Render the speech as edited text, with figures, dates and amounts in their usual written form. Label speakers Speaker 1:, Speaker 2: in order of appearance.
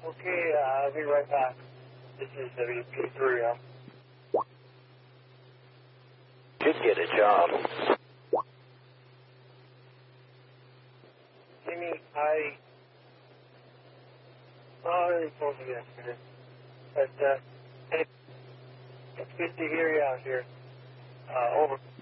Speaker 1: Okay, I'll be right back. This is WP3.
Speaker 2: Should get a job.
Speaker 1: Jimmy, I already told you yesterday, but it's good to hear you out here. Over.